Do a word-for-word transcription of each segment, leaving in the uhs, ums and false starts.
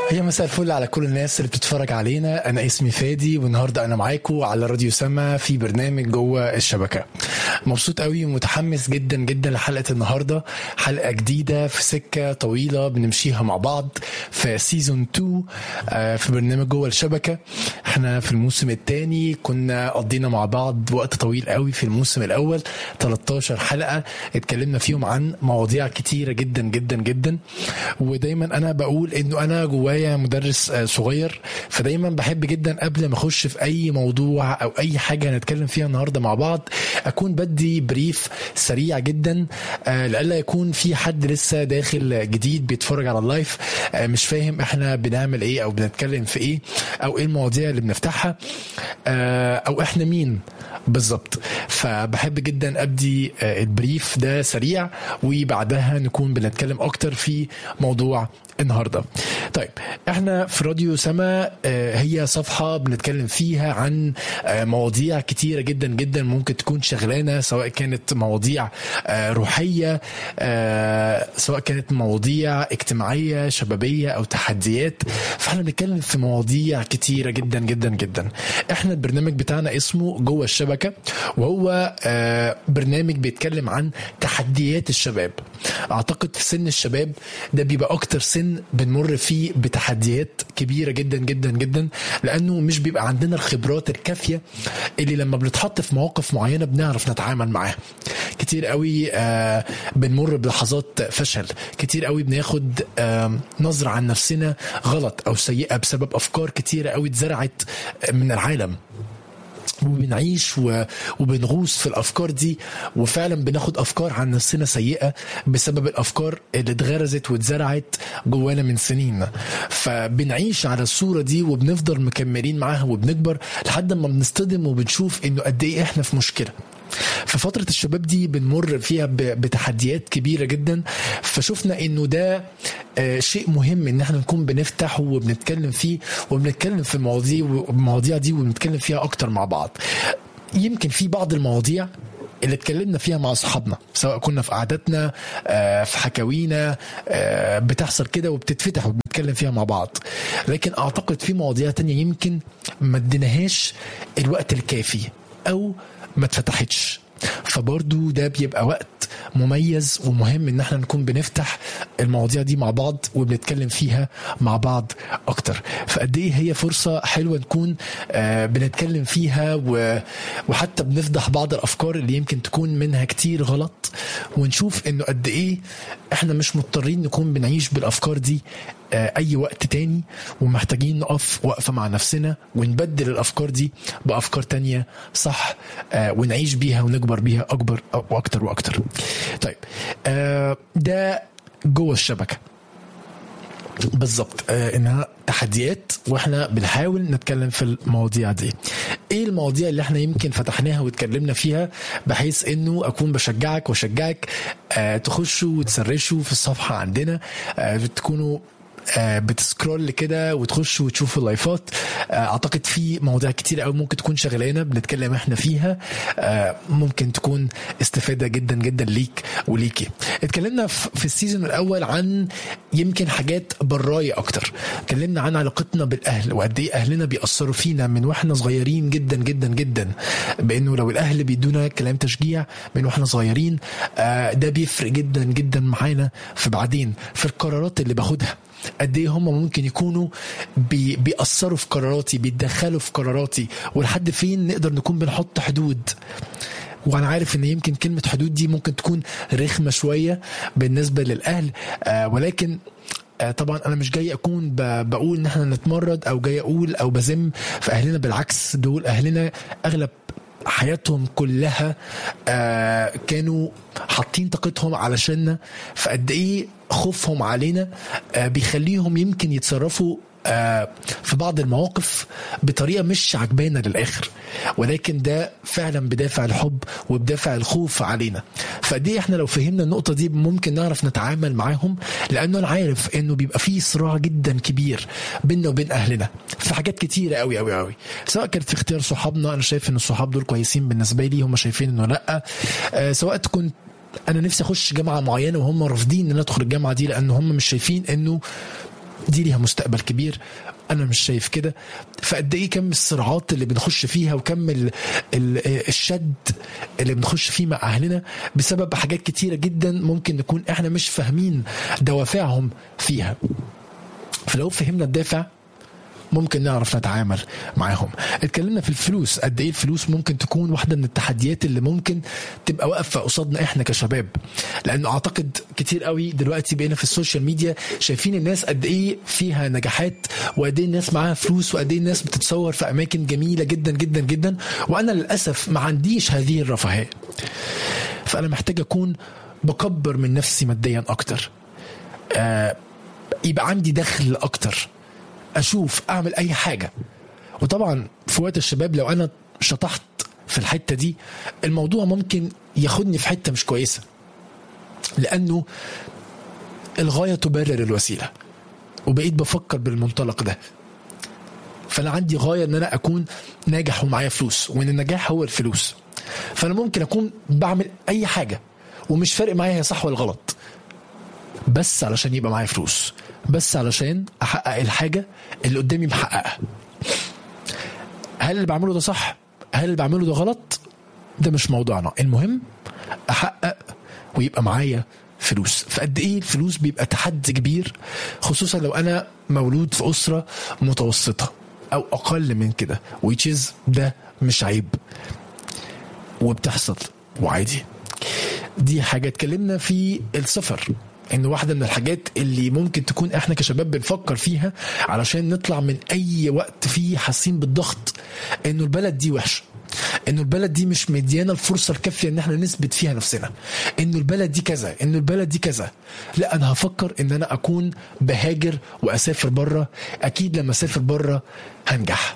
يا مساء الفل على كل الناس اللي بتتفرج علينا. انا اسمي فادي والنهارده انا معاكم على راديو سما في برنامج جوه الشبكه. مبسوط قوي ومتحمس جدا جدا لحلقه النهارده، حلقه جديده في سكه طويله بنمشيها مع بعض في سيزون اتنين في برنامج جوه الشبكه. احنا في الموسم الثاني كنا قضينا مع بعض وقت طويل قوي. في الموسم الاول تلتاشر حلقه اتكلمنا فيهم عن مواضيع كتيره جدا جدا جدا، ودايما انا بقول انه انا جوايا مدرس صغير، فدايما بحب جدا قبل ما اخش في اي موضوع او اي حاجه هنتكلم فيها النهارده مع بعض اكون بدي بريف سريع جدا، لألا يكون في حد لسه داخل جديد بيتفرج على اللايف مش فاهم احنا بنعمل ايه او بنتكلم في ايه او ايه المواضيع اللي بنفتحها او احنا مين بالظبط. فبحب جدا ابدي البريف ده سريع وبعدها نكون بنتكلم اكتر في موضوع النهارده. طيب احنا في راديو سما هي صفحه بنتكلم فيها عن مواضيع كتيره جدا جدا ممكن تكون شغلانه، سواء كانت مواضيع روحيه، سواء كانت مواضيع اجتماعيه شبابيه او تحديات. فاحنا بنتكلم في مواضيع كتيره جدا جدا جدا. احنا البرنامج بتاعنا اسمه جوه الشبكه، وهو برنامج بيتكلم عن تحديات الشباب. اعتقد في سن الشباب ده بيبقى اكتر سن بنمر فيه بتحديات كبيرة جدا جدا جدا، لأنه مش بيبقى عندنا الخبرات الكافية اللي لما بنتحط في مواقف معينة بنعرف نتعامل معاها. كتير قوي آه بنمر بلحظات فشل، كتير قوي بناخد آه نظرة عن نفسنا غلط أو سيئة بسبب أفكار كتيرة قوي اتزرعت من العالم، وبنعيش وبنغوص في الأفكار دي، وفعلا بناخد أفكار عن نفسنا سيئة بسبب الأفكار اللي اتغرزت واتزرعت جوانا من سنين. فبنعيش على الصورة دي وبنفضل مكملين معاها وبنكبر لحد ما بنصطدم وبنشوف إنه قد إيه إحنا في مشكلة. في فترة الشباب دي بنمر فيها بتحديات كبيرة جدا، فشوفنا انه ده شيء مهم ان احنا نكون بنفتح وبنتكلم فيه وبنتكلم في المواضيع المواضيع دي وبنتكلم فيها اكتر مع بعض. يمكن في بعض المواضيع اللي اتكلمنا فيها مع أصحابنا، سواء كنا في قعدتنا في حكاوينا بتحصل كده وبتتفتح وبنتكلم فيها مع بعض، لكن أعتقد في مواضيع تانية يمكن ما اديناهاش الوقت الكافي أو ما اتفتحتش. فبرضو ده بيبقى وقت مميز ومهم ان احنا نكون بنفتح المواضيع دي مع بعض وبنتكلم فيها مع بعض اكتر. فقد ايه هي فرصة حلوة نكون آه بنتكلم فيها وحتى بنفضح بعض الافكار اللي يمكن تكون منها كتير غلط، ونشوف انه قد ايه احنا مش مضطرين نكون بنعيش بالافكار دي آه اي وقت تاني، ومحتاجين نقف وقفة مع نفسنا ونبدل الافكار دي بافكار تانية صح آه ونعيش بيها ونكبر بيها اكبر واكتر واكتر. طيب آه ده جوه الشبكة بالضبط، آه انها تحديات واحنا بنحاول نتكلم في المواضيع دي. ايه المواضيع اللي احنا يمكن فتحناها واتكلمنا فيها، بحيث انه اكون بشجعك وشجعك آه تخشوا وتسرشوا في الصفحة عندنا، آه تكونوا آه بتسكرول كده وتخش وتشوف اللايفات. آه اعتقد في مواضيع كتير قوي ممكن تكون شغلانه بنتكلم احنا فيها، آه ممكن تكون استفاده جدا جدا ليك وليكي. اتكلمنا في السيزون الاول عن يمكن حاجات برايه اكتر، اتكلمنا عن علاقتنا بالاهل وقد ايه اهلنا بيأثروا فينا من واحنا صغيرين جدا جدا جدا، بانه لو الاهل بيدونا كلام تشجيع من واحنا صغيرين آه ده بيفرق جدا جدا معانا في بعدين في القرارات اللي باخدها. قد ايه هم ممكن يكونوا بي بيأثروا في قراراتي، بيتدخلوا في قراراتي، ولحد فين نقدر نكون بنحط حدود. وانا عارف ان يمكن كلمة حدود دي ممكن تكون رخمة شوية بالنسبة للأهل، آه ولكن آه طبعا انا مش جاي اكون بقول ان احنا نتمرد او جاي اقول او بذم في اهلنا، بالعكس دول اهلنا اغلب حياتهم كلها آه كانوا حاطين طاقتهم علشاننا. فقد ايه خوفهم علينا آه بيخليهم يمكن يتصرفوا آه في بعض المواقف بطريقة مش عجبانة للآخر، ولكن ده فعلا بدافع الحب وبدافع الخوف علينا. فدي احنا لو فهمنا النقطة دي ممكن نعرف نتعامل معاهم، لأنه أنا عارف إنه بيبقى فيه صراع جدا كبير بيننا وبين أهلنا في حاجات كتيرة قوي قوي قوي، سواء كانت في اختيار صحابنا. أنا شايف إن الصحاب دول كويسين بالنسبة لي، هم شايفين إنه لأ. آه سواء تكون أنا نفسي أخش جامعة معينة وهم رافضين إن أدخل الجامعة دي لأنه هم مش شايفين إنه دي ليها مستقبل كبير، انا مش شايف كده. فقد ايه كم الصراعات اللي بنخش فيها وكم ال ال الشد اللي بنخش فيه مع اهلنا بسبب حاجات كتيرة جدا ممكن نكون احنا مش فاهمين دوافعهم فيها. فلو فهمنا الدافع ممكن نعرف نتعامل معاهم. اتكلمنا في الفلوس، قد ايه الفلوس ممكن تكون واحدة من التحديات اللي ممكن تبقى واقفة قصادنا احنا كشباب، لانه اعتقد كتير قوي دلوقتي بقينا في السوشيال ميديا شايفين الناس قد ايه فيها نجاحات، وقد ايه الناس معاها فلوس، وقد ايه الناس بتتصور في اماكن جميلة جدا جدا جدا، وانا للاسف ما عنديش هذه الرفاهية. فانا محتاج اكون بكبر من نفسي ماديا اكتر، آه يبقى عندي دخل اكتر، اشوف اعمل اي حاجة. وطبعا في وقت الشباب لو انا شطحت في الحتة دي الموضوع ممكن ياخدني في حتة مش كويسة، لانه الغاية تبرر الوسيلة، وبقيت بفكر بالمنطلق ده. فانا عندي غاية ان انا اكون ناجح ومعايا فلوس، وان النجاح هو الفلوس. فانا ممكن اكون بعمل اي حاجة ومش فارق معايا هي صح ولا غلط، بس علشان يبقى معايا فلوس، بس علشان احقق الحاجة اللي قدامي محققها. هل اللي بعمله ده صح؟ هل اللي بعمله ده غلط؟ ده مش موضوعنا، المهم احقق ويبقى معايا فلوس. فقد ايه الفلوس بيبقى تحدي كبير، خصوصا لو انا مولود في اسرة متوسطة او اقل من كده، which is ده مش عيب وبتحصل وعادي. دي حاجة. اتكلمنا في السفر، انه واحدة من الحاجات اللي ممكن تكون احنا كشباب بنفكر فيها علشان نطلع من اي وقت فيه حاسين بالضغط، انه البلد دي وحشة، انه البلد دي مش مديانا الفرصة الكافية ان احنا نثبت فيها نفسنا، انه البلد دي كذا، انه البلد دي كذا. لا، انا هفكر ان انا اكون بهاجر واسافر برا. اكيد لما اسافر برا هنجح.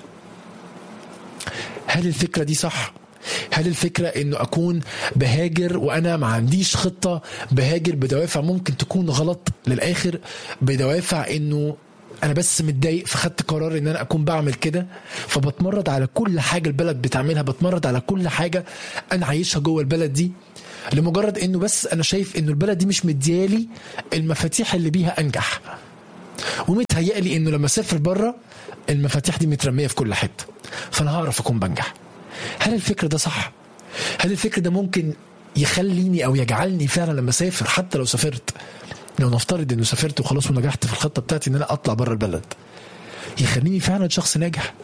هل الفكرة دي صح؟ هل الفكرة انه اكون بهاجر وانا ما عنديش خطة بهاجر بدوافع ممكن تكون غلط للاخر، بدوافع انه انا بس متضايق فخدت قرار ان انا اكون بعمل كده، فبتمرد على كل حاجة البلد بتعملها، بتمرد على كل حاجة انا عايشها جوه البلد دي، لمجرد انه بس انا شايف انه البلد دي مش مديالي المفاتيح اللي بيها انجح، ومتهيألي انه لما اسافر بره المفاتيح دي مترمية في كل حتة فانا هعرف اكون بنجح. هل الفكر ده صح؟ هل الفكر ده ممكن يخليني او يجعلني فعلا لما اسافر، حتى لو سافرت، لو نفترض انه سافرت وخلاص ونجحت في الخطة بتاعتي ان انا اطلع بره البلد، يخليني فعلا شخص ناجح؟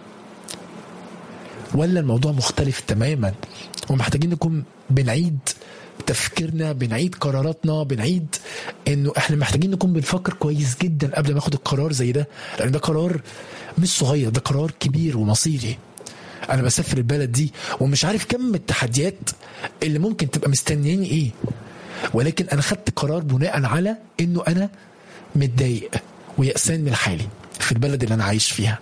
ولا الموضوع مختلف تماما ومحتاجين نكون بنعيد تفكيرنا، بنعيد قراراتنا، بنعيد انه احنا محتاجين نكون بنفكر كويس جدا قبل ما اخد القرار زي ده، لان ده قرار مش صغير، ده قرار كبير ومصيري. انا بسافر البلد دي ومش عارف كم التحديات اللي ممكن تبقى مستنياني ايه، ولكن انا خدت قرار بناء على انه انا متضايق ويأسان من حالي في البلد اللي انا عايش فيها.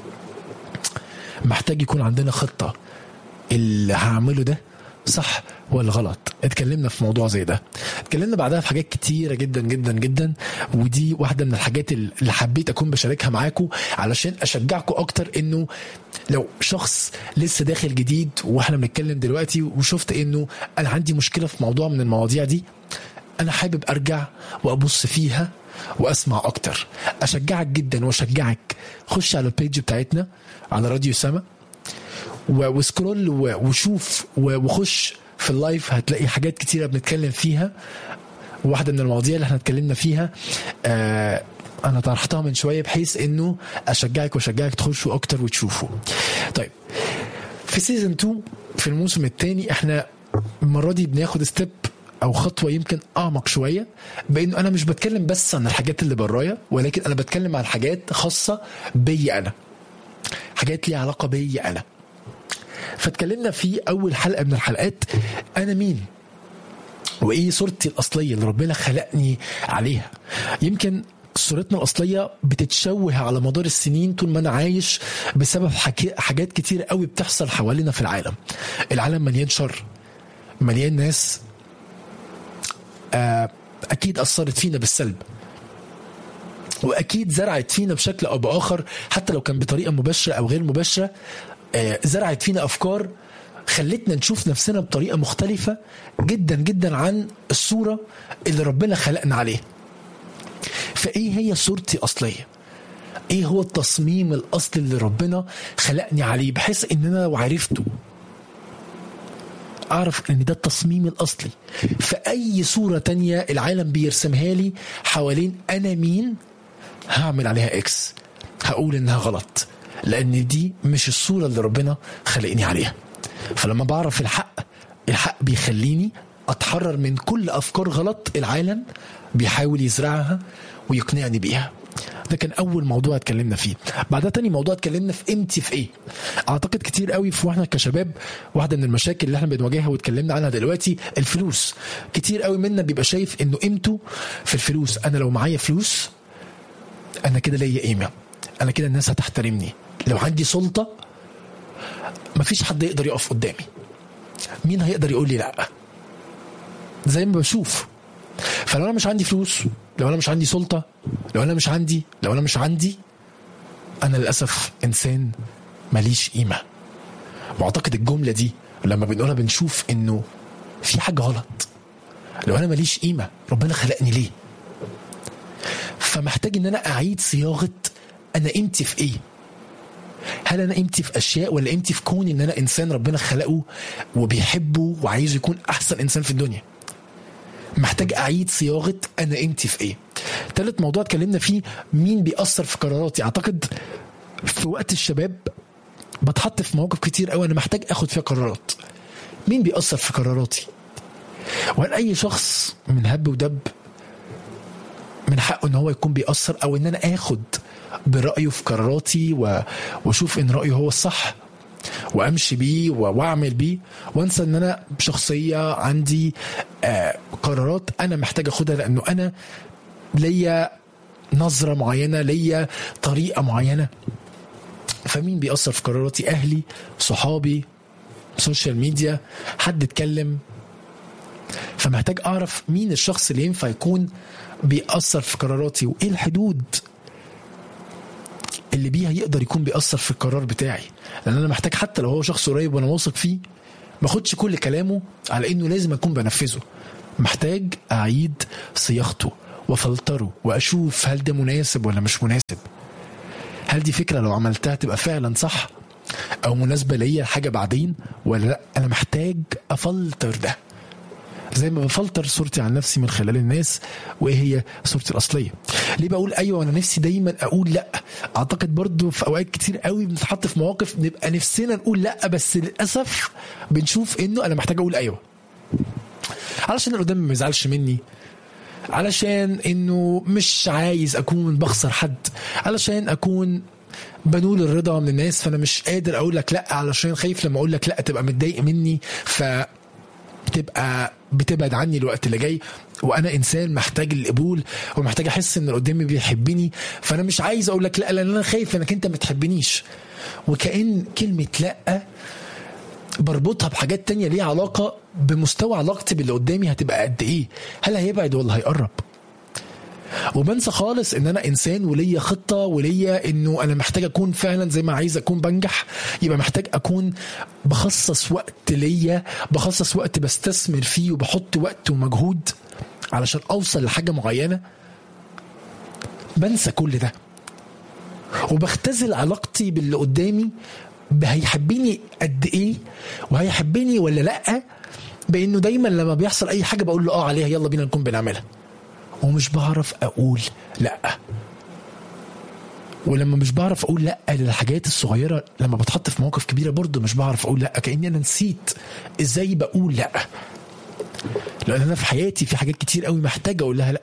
محتاج يكون عندنا خطة اللي هعمله ده صح ولا غلط. اتكلمنا في موضوع زي ده، اتكلمنا بعدها في حاجات كتيرة جدا جدا جدا، ودي واحدة من الحاجات اللي حبيت اكون بشاركها معاكم علشان اشجعكم اكتر. انه لو شخص لسه داخل جديد واحنا بنتكلم دلوقتي وشفت انه انا عندي مشكلة في موضوع من المواضيع دي، انا حابب ارجع وابص فيها واسمع اكتر، اشجعك جدا واشجعك خش على البيج بتاعتنا على راديو سما وسكرول وشوف وخش في اللايف، هتلاقي حاجات كتيرة بنتكلم فيها. واحدة من المواضيع اللي احنا اتكلمنا فيها آه انا طرحتها من شوية بحيث انه اشجعك واشجعك تخشوا اكتر وتشوفوا. طيب في سيزن اتنين في الموسم الثاني احنا المرة دي بناخد ستيب او خطوة يمكن اعمق شوية، بانه انا مش بتكلم بس عن الحاجات اللي برايا، ولكن انا بتكلم عن حاجات خاصة بي انا، حاجات ليها علاقة بي انا. فاتكلمنا في اول حلقة من الحلقات انا مين وايه صورتي الاصلية اللي ربنا خلقني عليها. يمكن صورتنا الاصلية بتتشوه على مدار السنين طول ما انا عايش بسبب حاجات كتير قوي بتحصل حوالينا في العالم. العالم مليان شر، مليان ناس اكيد اثرت فينا بالسلب، واكيد زرعت فينا بشكل او باخر، حتى لو كان بطريقة مباشرة او غير مباشرة، زرعت فينا افكار خلتنا نشوف نفسنا بطريقة مختلفة جدا جدا عن الصورة اللي ربنا خلقنا عليها. فايه هي صورتي اصليه؟ ايه هو التصميم الاصلي اللي ربنا خلقني عليه، بحيث ان انا لو عرفته اعرف ان ده التصميم الاصلي. فاي صورة تانية العالم بيرسمها لي حوالين انا مين، هعمل عليها اكس، هقول انها غلط، لان دي مش الصورة اللي ربنا خلقني عليها. فلما بعرف الحق، الحق بيخليني اتحرر من كل افكار غلط العالم بيحاول يزرعها ويقنعني بيها. ده كان اول موضوع اتكلمنا فيه. بعدها تاني موضوع اتكلمنا في قيمتي في ايه. اعتقد كتير قوي في واحنا كشباب واحده من المشاكل اللي احنا بنواجهها واتكلمنا عنها دلوقتي الفلوس. كتير قوي منا بيبقى شايف انه قيمته في الفلوس. انا لو معايا فلوس انا كده ليا قيمه، انا كده الناس هتحترمني. لو عندي سلطه مفيش حد يقدر يقف قدامي. مين هيقدر يقول لي لا؟ زي ما بشوف. فلو انا مش عندي فلوس، لو انا مش عندي سلطة، لو انا مش عندي لو انا مش عندي انا للأسف انسان ماليش قيمة. واعتقد الجملة دي لما بنقولها بنشوف انه في حاجة غلط. لو انا ماليش قيمة ربنا خلقني ليه؟ فمحتاج ان انا اعيد صياغة انا قيمتي في ايه. هل انا قيمتي في اشياء، ولا قيمتي في كون ان انا انسان ربنا خلقه وبيحبه وعايز يكون احسن انسان في الدنيا؟ محتاج اعيد صياغه انا قيمتي في ايه. ثالث موضوع اتكلمنا فيه مين بيأثر في قراراتي. اعتقد في وقت الشباب بتحط في مواقف كتير قوي انا محتاج اخد فيها قرارات. مين بيأثر في قراراتي؟ وهل اي شخص من هب ودب من حقه ان هو يكون بيأثر، او ان انا اخد برأيه في قراراتي واشوف ان رأيه هو الصح وامشي بيه واعمل بيه، وانسى ان انا بشخصيه عندي آه قرارات انا محتاج اخدها، لانه انا ليا نظره معينه، ليا طريقه معينه. فمين بيأثر في قراراتي؟ اهلي، صحابي، سوشيال ميديا، حد اتكلم. فمحتاج اعرف مين الشخص اللي ينفع يكون بيأثر في قراراتي، وايه الحدود اللي بيها يقدر يكون بيأثر في القرار بتاعي. لأن أنا محتاج حتى لو هو شخص قريب وأنا واثق فيه ما أخدش كل كلامه على إنه لازم أكون بنفذه. محتاج أعيد صياغته وفلتره وأشوف هل ده مناسب ولا مش مناسب. هل دي فكرة لو عملتها تبقى فعلا صح أو مناسبة ليا الحاجة بعدين ولا لأ. أنا محتاج أفلتر ده زي ما بفلتر صورتي عن نفسي من خلال الناس وايه هي صورتي الاصليه. ليه بقول ايوه وانا نفسي دايما اقول لا؟ اعتقد برضو في اوقات كتير قوي بنتحط في مواقف نبقى نفسنا نقول لا، بس للاسف بنشوف انه انا محتاج اقول ايوه علشان اللي قدامي ما يزعلش مني، علشان انه مش عايز اكون بخسر حد، علشان اكون بنول الرضا من الناس. فانا مش قادر اقول لك لا علشان خايف لما اقول لك لا تبقى متضايق مني ف تبقى بتبعد عني الوقت اللي جاي. وانا انسان محتاج القبول ومحتاج احس ان اللي قدامي بيحبني، فانا مش عايز اقول لك لا لان انا خايف انك انت ما تحبنيش. وكأن كلمة لا بربطها بحاجات تانية ليها علاقة بمستوى علاقتي باللي قدامي هتبقى قد ايه، هل هيبعد ولا هيقرب. وبنسى خالص ان انا انسان وليا خطة وليا انه انا محتاج اكون فعلا زي ما عايز اكون بنجح، يبقى محتاج اكون بخصص وقت ليا، بخصص وقت بستثمر فيه وبحط وقت ومجهود علشان اوصل لحاجة معينة. بنسى كل ده وبختزل علاقتي باللي قدامي هيحبني قد ايه وهيحبني ولا لأ، بانه دايما لما بيحصل اي حاجة بقول له اه عليها يلا بينا نكون بنعملها، ومش بعرف اقول لا. ولما مش بعرف اقول لا للحاجات الصغيرة، لما بتحط في مواقف كبيرة برضو مش بعرف اقول لا، كأني انا نسيت ازاي بقول لا. لان انا في حياتي في حاجات كتير قوي محتاج اقول لها لا،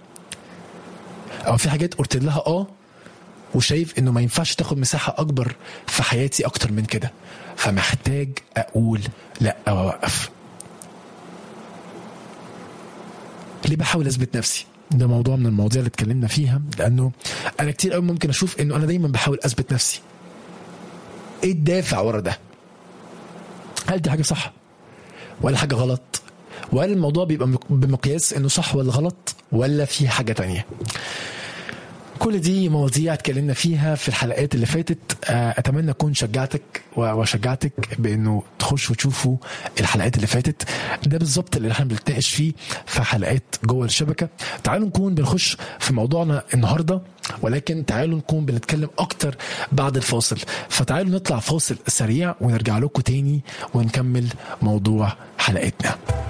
او في حاجات قلت لها اه وشايف انه ما ينفعش تاخد مساحة اكبر في حياتي اكتر من كده، فمحتاج اقول لا واوقف. ليه بحاول اثبت نفسي؟ ده موضوع من المواضيع اللي اتكلمنا فيها، لانه انا كتير قوي ممكن اشوف انه انا دايما بحاول اثبت نفسي. ايه الدافع ورا ده؟ هل دي حاجة صح ولا حاجة غلط؟ وهل الموضوع بيبقى بمقياس انه صح ولا غلط، ولا في حاجة تانية؟ كل دي مواضيع اتكلمنا فيها في الحلقات اللي فاتت. اتمنى اكون شجعتك وشجعتك بانه تخش وتشوفوا الحلقات اللي فاتت. ده بالظبط اللي احنا بنتناقش فيه في حلقات جوه الشبكه. تعالوا نكون بنخش في موضوعنا النهارده، ولكن تعالوا نكون بنتكلم اكتر بعد الفاصل. فتعالوا نطلع فاصل سريع ونرجع لكم تاني ونكمل موضوع حلقتنا.